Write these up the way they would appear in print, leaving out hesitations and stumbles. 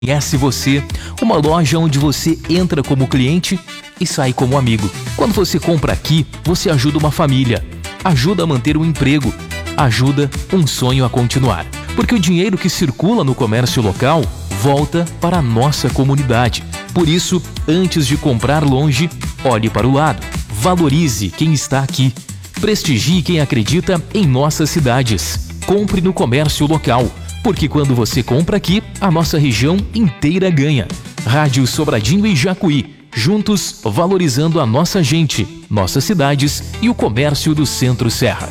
Conhece Você, uma loja onde você entra como cliente e sai como amigo. Quando você compra aqui, você ajuda uma família, ajuda a manter um emprego, ajuda um sonho a continuar. Porque o dinheiro que circula no comércio local volta para a nossa comunidade. Por isso, antes de comprar longe, olhe para o lado. Valorize quem está aqui. Prestigie quem acredita em nossas cidades. Compre no comércio local. Porque quando você compra aqui, a nossa região inteira ganha. Rádio Sobradinho e Jacuí, juntos valorizando a nossa gente, nossas cidades e o comércio do Centro-Serra.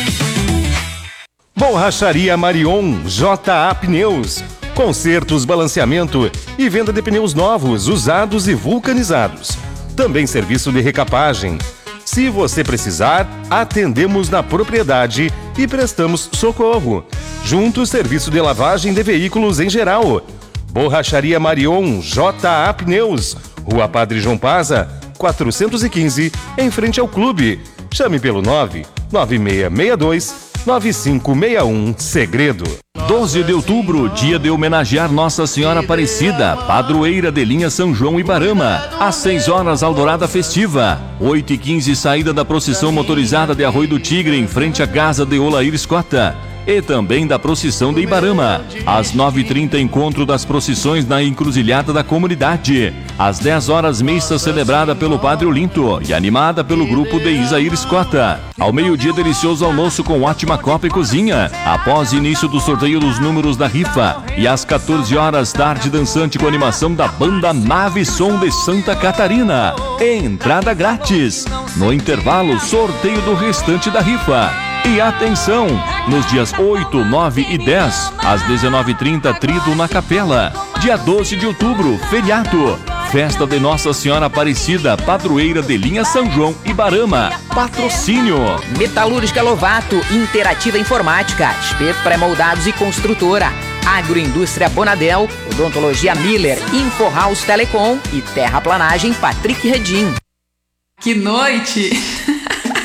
Borracharia Marion, JA Pneus. Consertos, balanceamento e venda de pneus novos, usados e vulcanizados. Também serviço de recapagem. Se você precisar, atendemos na propriedade e prestamos socorro. Junto, serviço de lavagem de veículos em geral. Borracharia Marion, JA Pneus, Rua Padre João Paza, 415, em frente ao clube. Chame pelo 99662-9561, Segredo. 12 de outubro, dia de homenagear Nossa Senhora Aparecida, padroeira de linha São João Ibarama. Às 6 horas, Alvorada Festiva. 8h15, saída da procissão motorizada de Arroio do Tigre, em frente à casa de Olair Escota. E também da procissão de Ibarama. Às 9h30, encontro das procissões na encruzilhada da comunidade. Às 10 horas, missa celebrada pelo Padre Olinto e animada pelo grupo de Isair Escota. Ao meio-dia, delicioso almoço com ótima copa e cozinha. Após início do sorteio dos números da rifa. E às 14 horas, tarde dançante com animação da banda Nave Som de Santa Catarina. Entrada grátis. No intervalo, sorteio do restante da rifa. E atenção, nos dias 8, 9 e 10, às 19h30, Trido na Capela. Dia 12 de outubro, feriado. Festa de Nossa Senhora Aparecida, padroeira de linha São João Ibarama. Patrocínio. Metalúrgica Lovato, Interativa Informática, SP Pré-Moldados e Construtora. Agroindústria Bonadel, Odontologia Miller, InfoHouse Telecom e Terraplanagem Patrick Redim. Que noite!